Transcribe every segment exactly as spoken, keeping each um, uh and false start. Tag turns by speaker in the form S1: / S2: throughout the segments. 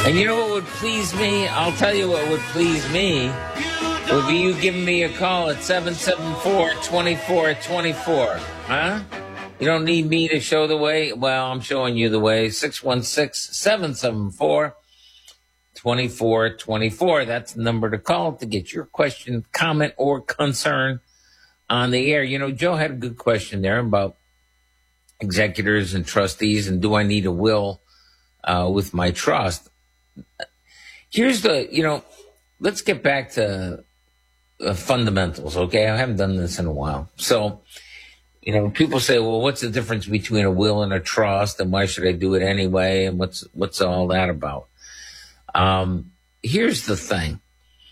S1: And you know what would please me? I'll tell you what would please me would be you giving me a call at seven seven four, two four two four. Huh? You don't need me to show the way? Well, I'm showing you the way. six one six, seven seven four, two four two four. That's the number to call to get your question, comment, or concern on the air. You know, Joe had a good question there about executors and trustees and do I need a will uh, with my trust? Here's the, you know, let's get back to uh, fundamentals, okay? I haven't done this in a while. So, you know, people say, well, what's the difference between a will and a trust, and why should I do it anyway, and what's what's all that about? Um, here's the thing.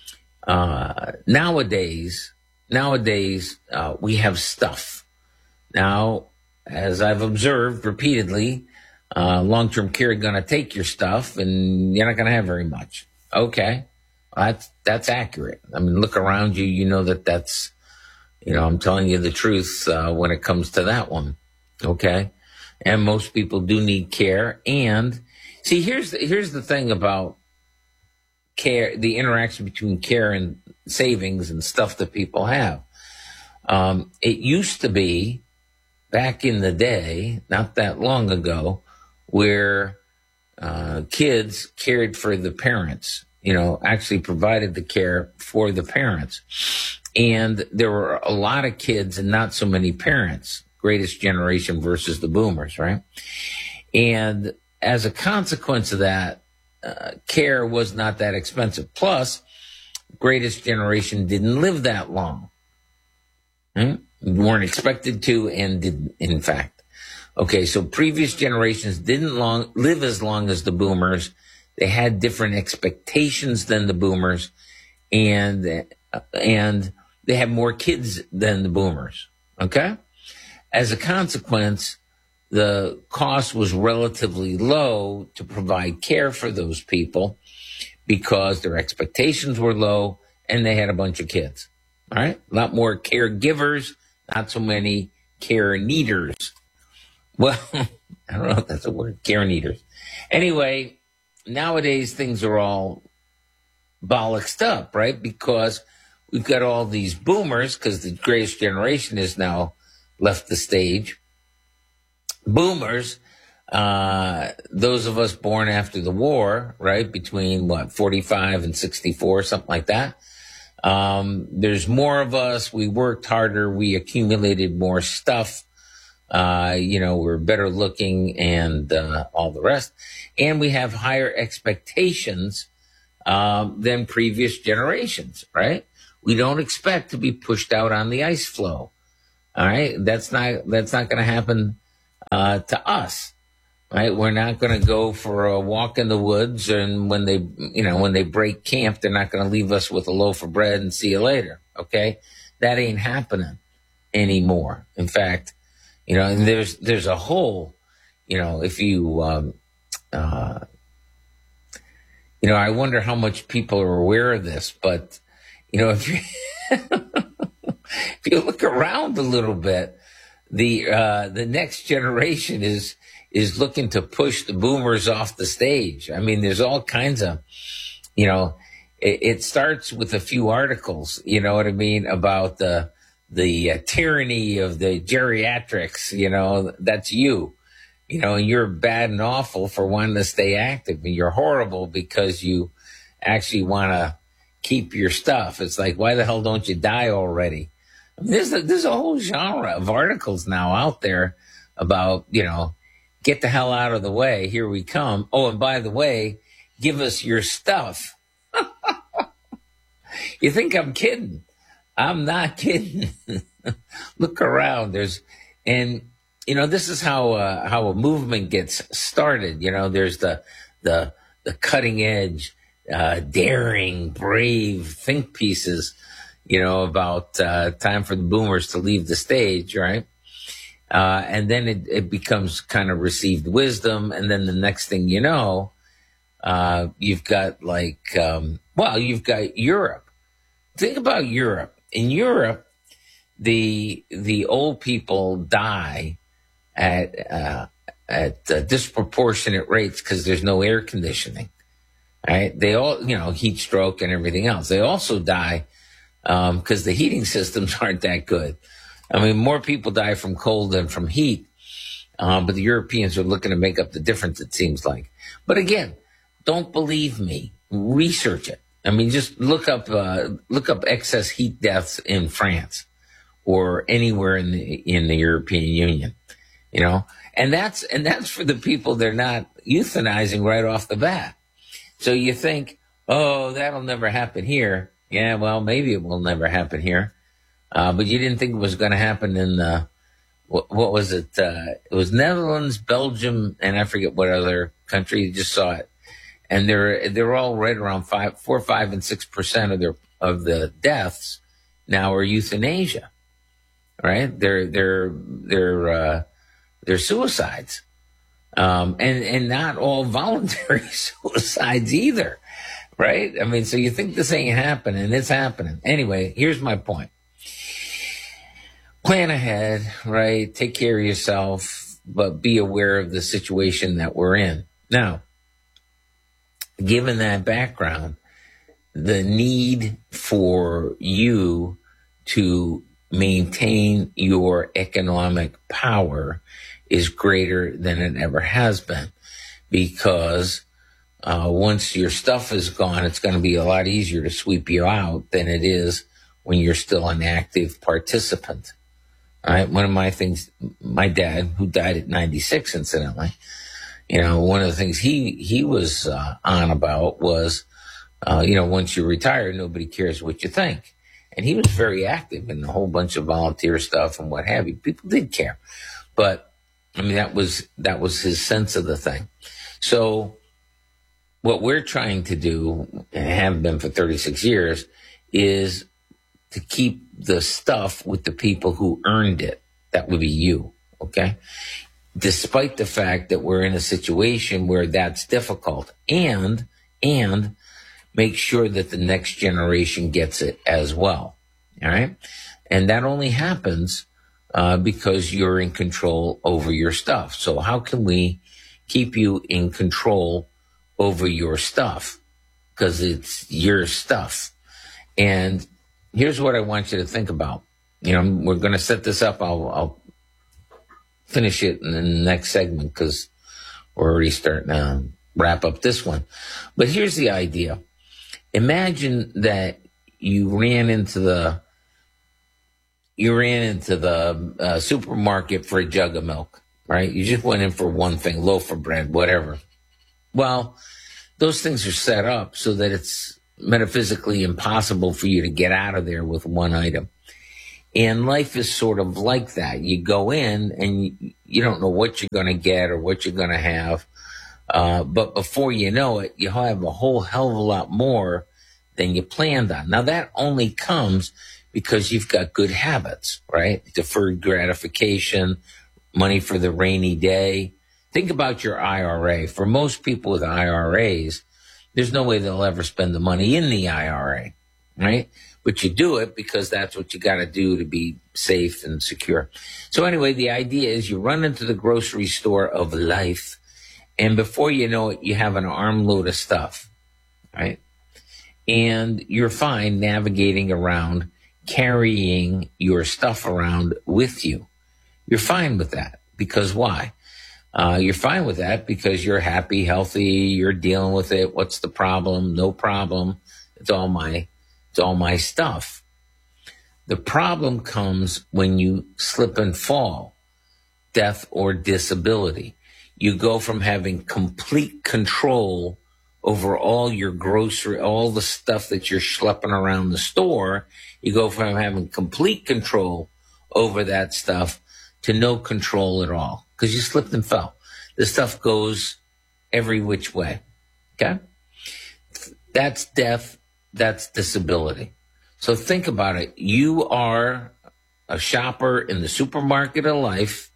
S1: Uh, nowadays, nowadays, uh, we have stuff. Now, as I've observed repeatedly, uh, long-term care is going to take your stuff, and you're not going to have very much. Okay, that's that's accurate. I mean, look around you, you know that that's, you know, I'm telling you the truth uh, when it comes to that one. Okay, and most people do need care. And see, here's the, here's the thing about care, the interaction between care and savings and stuff that people have. Um, it used to be back in the day, not that long ago, where uh, kids cared for the parents, you know, actually provided the care for the parents. And there were a lot of kids and not so many parents, greatest generation versus the boomers, right? And as a consequence of that, uh, care was not that expensive. Plus, greatest generation didn't live that long. Hmm? Weren't expected to and did, in fact. Okay, so previous generations didn't long live as long as the boomers. They had different expectations than the boomers, and and they had more kids than the boomers. Okay? As a consequence, the cost was relatively low to provide care for those people because their expectations were low and they had a bunch of kids. All right? A lot more caregivers, not so many care needers. Well, I don't know if that's a word, care needers. Anyway, nowadays things are all bollocksed up, right? Because we've got all these boomers, because the greatest generation has now left the stage. Boomers, uh, those of us born after the war, right, between, what, forty-five and sixty-four, something like that. Um, there's more of us. We worked harder. We accumulated more stuff. Uh, you know, we're better looking and uh, all the rest. And we have higher expectations um, than previous generations, right? We don't expect to be pushed out on the ice floe. All right. That's not, that's not going to happen uh, to us, right? We're not going to go for a walk in the woods. And when they, you know, when they break camp, they're not going to leave us with a loaf of bread and see you later. Okay. That ain't happening anymore. In fact, you know, and there's, there's a whole, you know, if you, um, uh, you know, I wonder how much people are aware of this, but, you know, if you, if you look around a little bit, the, uh, the next generation is, is looking to push the boomers off the stage. I mean, there's all kinds of, you know, it, it starts with a few articles, you know what I mean, about the, the uh, tyranny of the geriatrics, you know, that's you, you know, and you're bad and awful for wanting to stay active. And you're horrible because you actually want to keep your stuff. It's like, why the hell don't you die already? I mean, there's a, there's a whole genre of articles now out there about, you know, get the hell out of the way. Here we come. Oh, and by the way, give us your stuff. You think I'm kidding? I'm not kidding. Look around. There's, and you know, this is how uh, how a movement gets started. You know, there's the the the cutting edge, uh, daring, brave think pieces. You know, about uh, time for the boomers to leave the stage, right? Uh, and then it, it becomes kind of received wisdom, and then the next thing you know, uh, you've got like, um, well, you've got Europe. Think about Europe. In Europe, the the old people die at uh, at uh, disproportionate rates because there's no air conditioning. right? They all, you know, heat stroke and everything else. They also die because um, the heating systems aren't that good. I mean, more people die from cold than from heat, um, but the Europeans are looking to make up the difference, it seems like. But again, don't believe me. Research it. I mean, just look up uh, look up excess heat deaths in France or anywhere in the in the European Union. You know, and that's and that's for the people they're not euthanizing right off the bat. So you think, oh, that'll never happen here. Yeah, well, maybe it will never happen here. Uh, but you didn't think it was going to happen in, uh, what, what was it? Uh, it was Netherlands, Belgium, and I forget what other country. You just saw it. And they're, they're all right around five, four, five, and six percent of their, of the deaths now are euthanasia, right? They're, they're, they're, uh, they're suicides. Um, and, and not all voluntary suicides either, right? I mean, so you think this ain't happening, it's happening. Anyway, here's my point. Plan ahead, right? Take care of yourself, but be aware of the situation that we're in. Now, given that background, the need for you to maintain your economic power is greater than it ever has been, because uh, once your stuff is gone, it's going to be a lot easier to sweep you out than it is when you're still an active participant. All right. One of my things, my dad, who died at ninety-six, incidentally, you know, one of the things he, he was uh, on about was, uh, you know, once you retire, nobody cares what you think. And he was very active in a whole bunch of volunteer stuff and what have you. People did care. But, I mean, that was, that was his sense of the thing. So what we're trying to do, and have been for thirty-six years, is to keep the stuff with the people who earned it. That would be you, okay? Despite the fact that we're in a situation where that's difficult, and, and make sure that the next generation gets it as well, all right? And that only happens uh, because you're in control over your stuff. So how can we keep you in control over your stuff? Because it's your stuff. And here's what I want you to think about. You know, we're going to set this up. I'll, I'll finish it in the next segment because we're already starting to wrap up this one. But here's the idea. Imagine that you ran into the you ran into the uh, supermarket for a jug of milk, right? You just went in for one thing, loaf of bread, whatever. Well, those things are set up so that it's metaphysically impossible for you to get out of there with one item. And life is sort of like that. You go in and you, you don't know what you're going to get or what you're going to have. Uh, but before you know it, you have a whole hell of a lot more than you planned on. Now, that only comes because you've got good habits, right? Deferred gratification, money for the rainy day. Think about your I R A. For most people with I R As, there's no way they'll ever spend the money in the I R A, right? But you do it because that's what you got to do to be safe and secure. So anyway, the idea is you run into the grocery store of life, and before you know it, you have an armload of stuff, right? And you're fine navigating around, carrying your stuff around with you. You're fine with that. Because why? Uh, you're fine with that because you're happy, healthy, you're dealing with it. What's the problem? No problem. It's all my, it's all my stuff. The problem comes when you slip and fall, death or disability. You go from having complete control over all your grocery, all the stuff that you're schlepping around the store. You go from having complete control over that stuff to no control at all because you slipped and fell. The stuff goes every which way, okay? That's death, that's disability. So think about it. You are a shopper in the supermarket of life,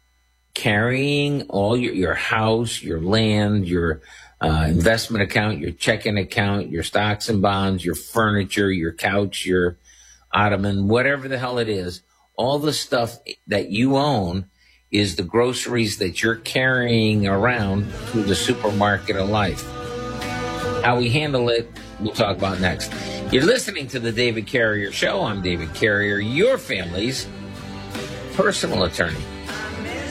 S1: carrying all your, your house, your land, your uh, investment account, your checking account, your stocks and bonds, your furniture, your couch, your ottoman, whatever the hell it is. All the stuff that you own is the groceries that you're carrying around through the supermarket of life. How we handle it, we'll talk about next. You're listening to the David Carrier Show. I'm David Carrier, your family's personal attorney.